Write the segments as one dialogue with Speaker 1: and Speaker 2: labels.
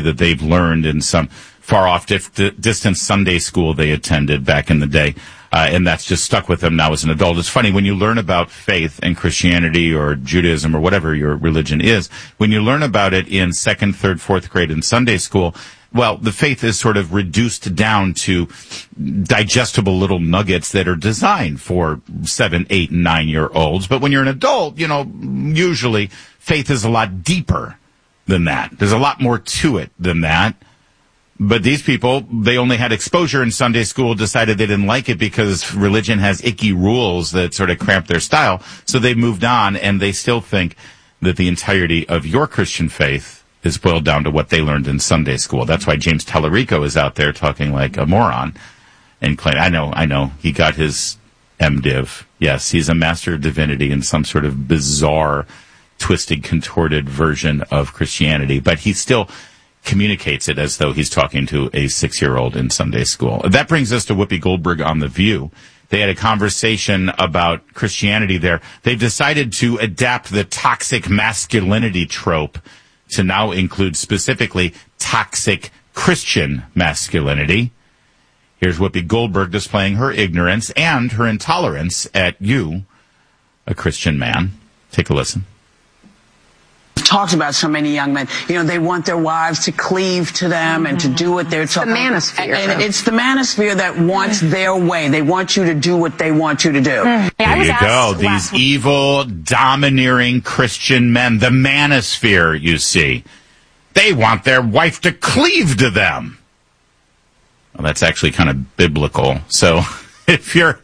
Speaker 1: that they've learned in some far-off distant Sunday school they attended back in the day. And that's just stuck with them now as an adult. It's funny, when you learn about faith and Christianity or Judaism or whatever your religion is, when you learn about it in 2nd, 3rd, 4th grade in Sunday school, well, the faith is sort of reduced down to digestible little nuggets that are designed for 7, 8, and 9-year-olds. But when you're an adult, usually faith is a lot deeper than that. There's a lot more to it than that. But these people, they only had exposure in Sunday school, decided they didn't like it because religion has icky rules that sort of cramp their style. So they moved on, and they still think that the entirety of your Christian faith is boiled down to what they learned in Sunday school. That's why James Tallarico is out there talking like a moron and claim, I know, he got his MDiv. Yes, he's a master of divinity in some sort of bizarre, twisted, contorted version of Christianity, but he still communicates it as though he's talking to a 6-year-old in Sunday school. That brings us to Whoopi Goldberg on The View. They had a conversation about Christianity there. They've decided to adapt the toxic masculinity trope to now include specifically toxic Christian masculinity. Here's Whoopi Goldberg displaying her ignorance and her intolerance at you, a Christian man. Take a listen.
Speaker 2: Talked about so many young men. They want their wives to cleave to them and to do what they're told.
Speaker 3: The manosphere.
Speaker 2: And it's the manosphere that wants their way. They want you to do what they want you to do.
Speaker 1: There you go. These evil, domineering Christian men, the manosphere, you see. They want their wife to cleave to them. Well, that's actually kind of biblical. So if you're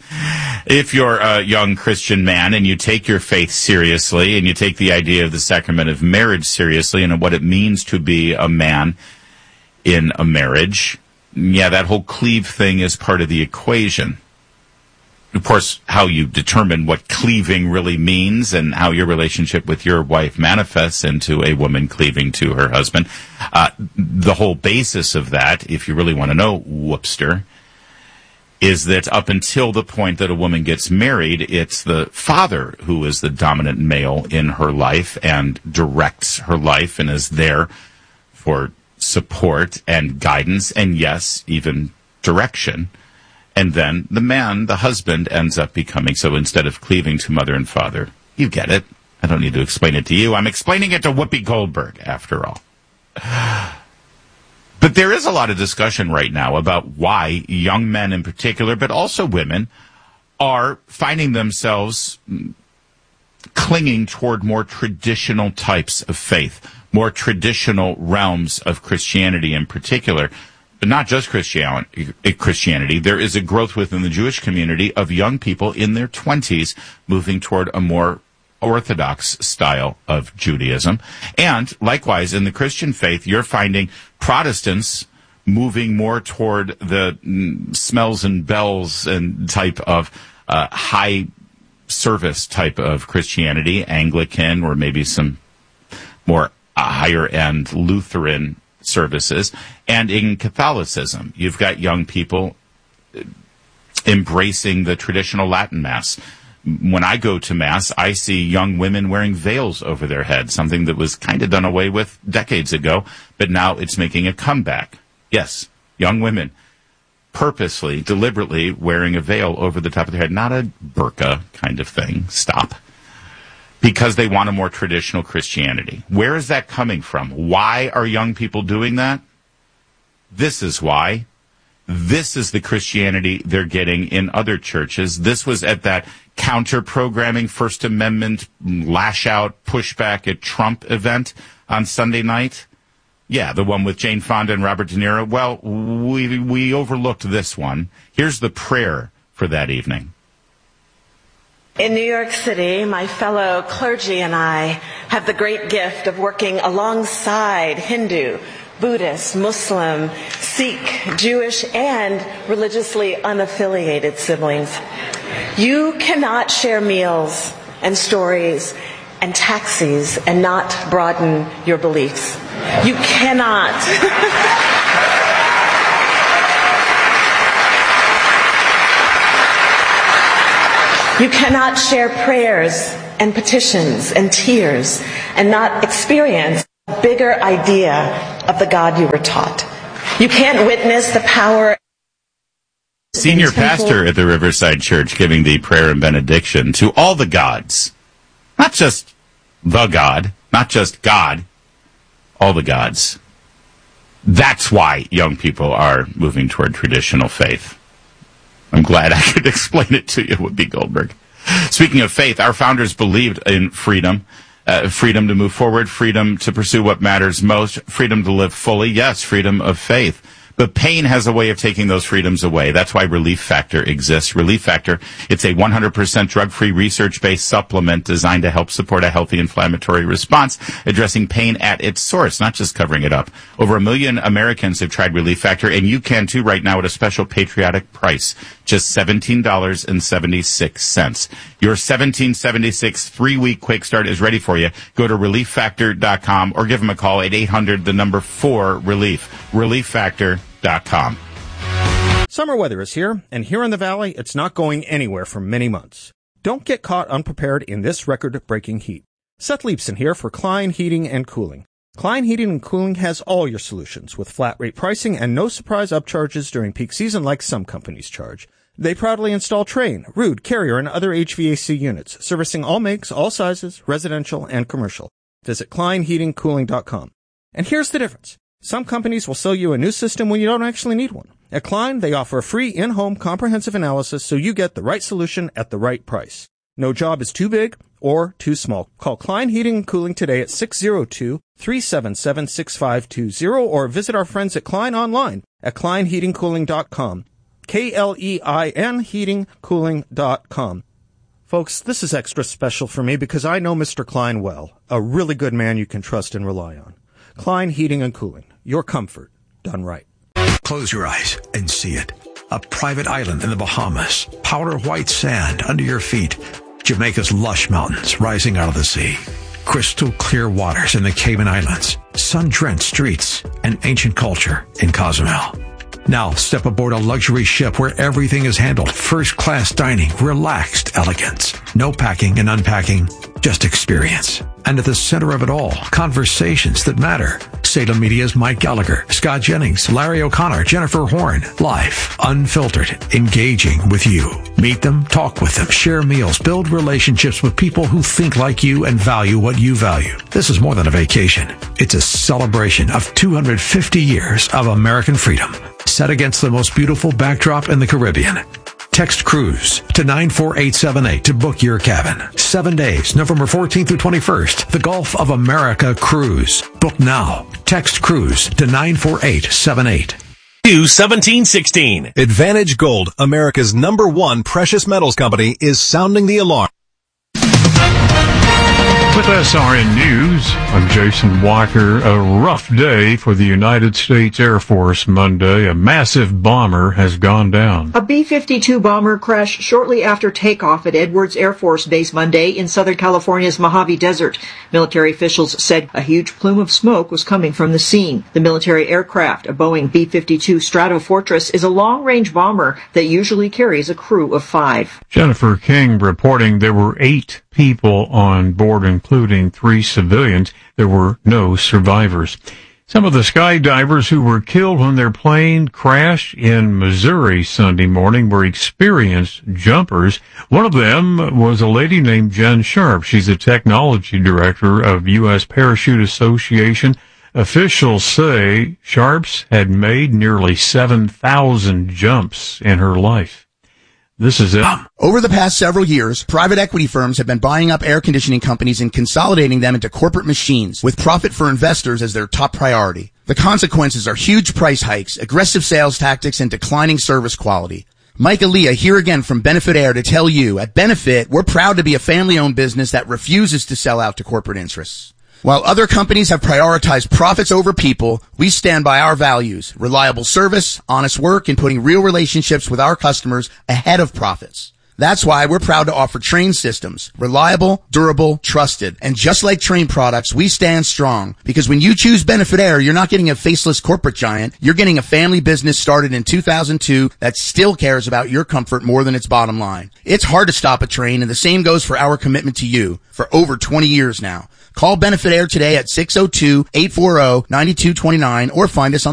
Speaker 1: a young Christian man and you take your faith seriously and you take the idea of the sacrament of marriage seriously and what it means to be a man in a marriage, yeah, that whole cleave thing is part of the equation. Of course, how you determine what cleaving really means and how your relationship with your wife manifests into a woman cleaving to her husband. The whole basis of that, if you really want to know, whoopster, is that up until the point that a woman gets married, it's the father who is the dominant male in her life and directs her life and is there for support and guidance and, yes, even direction. And then the man, the husband, ends up becoming, so instead of cleaving to mother and father, you get it. I don't need to explain it to you. I'm explaining it to Whoopi Goldberg, after all. But there is a lot of discussion right now about why young men in particular, but also women, are finding themselves clinging toward more traditional types of faith, more traditional realms of Christianity in particular. But not just Christianity. There is a growth within the Jewish community of young people in their 20s moving toward a more orthodox style of Judaism. And likewise, in the Christian faith, you're finding Protestants moving more toward the smells and bells and type of high service type of Christianity, Anglican, or maybe some more higher-end Lutheran services. And in Catholicism, you've got young people embracing the traditional Latin Mass. When I go to Mass, I see young women wearing veils over their heads, something that was kind of done away with decades ago, but now it's making a comeback. Yes, young women purposely, deliberately wearing a veil over the top of their head, not a burqa kind of thing. Stop. Because they want a more traditional Christianity. Where is that coming from? Why are young people doing that? This is why. This is the Christianity they're getting in other churches. This was at that counter-programming First Amendment lash-out pushback at Trump event on Sunday night. Yeah, the one with Jane Fonda and Robert De Niro. Well, we overlooked this one. Here's the prayer for that evening.
Speaker 4: In New York City, my fellow clergy and I have the great gift of working alongside Hindu, Buddhist, Muslim, Sikh, Jewish, and religiously unaffiliated siblings. You cannot share meals and stories and taxis and not broaden your beliefs. You cannot. You cannot share prayers and petitions and tears and not experience a bigger idea of the God you were taught. You can't witness the power.
Speaker 1: Senior pastor at the Riverside Church giving the prayer and benediction to all the gods. Not just the God, not just God, all the gods. That's why young people are moving toward traditional faith. I'm glad I could explain it to you, Whoopi Goldberg. Speaking of faith, our founders believed in freedom. Freedom to move forward, freedom to pursue what matters most, freedom to live fully, yes, freedom of faith. But pain has a way of taking those freedoms away. That's why Relief Factor exists. Relief Factor, it's a 100% drug-free, research-based supplement designed to help support a healthy inflammatory response, addressing pain at its source, not just covering it up. Over 1 million Americans have tried Relief Factor, and you can too right now at a special patriotic price, just $17.76. Your $17.76 3-week quick start is ready for you. Go to ReliefFactor.com or give them a call at 800-4-RELIEF. ReliefFactor.com.
Speaker 3: Summer weather is here, and here in the Valley, it's not going anywhere for many months. Don't get caught unprepared in this record-breaking heat. Seth Leibson here for Klein Heating and Cooling. Klein Heating and Cooling has all your solutions with flat rate pricing and no surprise upcharges during peak season like some companies charge. They proudly install Trane, Ruud, Carrier, and other HVAC units, servicing all makes, all sizes, residential and commercial. Visit KleinHeatingCooling.com. And here's the difference. Some companies will sell you a new system when you don't actually need one. At Klein, they offer a free in-home comprehensive analysis so you get the right solution at the right price. No job is too big or too small. Call Klein Heating and Cooling today at 602-377-6520 or visit our friends at Klein online at KleinHeatingCooling.com. KLEIN heatingcooling.com. Folks, this is extra special for me because I know Mr. Klein well, a really good man you can trust and rely on. Klein Heating and Cooling, your comfort done right.
Speaker 5: Close your eyes and see it. A private island in the Bahamas, powder white sand under your feet, Jamaica's lush mountains rising out of the sea, crystal clear waters in the Cayman Islands, sun-drenched streets, and ancient culture in Cozumel. Now step aboard a luxury ship where everything is handled. First-class dining, relaxed elegance. No packing and unpacking, just experience. And at the center of it all, conversations that matter. Salem Media's Mike Gallagher, Scott Jennings, Larry O'Connor, Jennifer Horn. Live, unfiltered, engaging with you. Meet them, talk with them, share meals, build relationships with people who think like you and value what you value. This is more than a vacation. It's a celebration of 250 years of American freedom, set against the most beautiful backdrop in the Caribbean. Text Cruise to 94878 to book your cabin. 7 days, November 14th through 21st. The Gulf of America Cruise. Book now. Text Cruise to 94878.
Speaker 6: 1716. Advantage Gold, America's #1 precious metals company, is sounding the alarm.
Speaker 7: With SRN News, I'm Jason Walker. A rough day for the United States Air Force Monday. A massive bomber has gone down.
Speaker 8: A B-52 bomber crashed shortly after takeoff at Edwards Air Force Base Monday in Southern California's Mojave Desert. Military officials said a huge plume of smoke was coming from the scene. The military aircraft, a Boeing B-52 Stratofortress, is a long-range bomber that usually carries a crew of 5.
Speaker 7: Jennifer King reporting there were 8 people on board, including 3 civilians. There were no survivors. Some of the skydivers who were killed when their plane crashed in Missouri Sunday morning were experienced jumpers. One of them was a lady named Jen Sharp. She's the technology director of U.S. Parachute Association. Officials say Sharps had made nearly 7,000 jumps in her life. This is it.
Speaker 9: Over the past several years, private equity firms have been buying up air conditioning companies and consolidating them into corporate machines with profit for investors as their top priority. The consequences are huge price hikes, aggressive sales tactics, and declining service quality. Mike Aaliyah here again from Benefit Air to tell you, at Benefit, we're proud to be a family-owned business that refuses to sell out to corporate interests. While other companies have prioritized profits over people, we stand by our values: reliable service, honest work, and putting real relationships with our customers ahead of profits. That's why we're proud to offer Trane systems. Reliable, durable, trusted. And just like Trane products, we stand strong. Because when you choose Benefit Air, you're not getting a faceless corporate giant. You're getting a family business started in 2002 that still cares about your comfort more than its bottom line. It's hard to stop a Trane, and the same goes for our commitment to you for over 20 years now. Call Benefit Air today at 602-840-9229 or find us on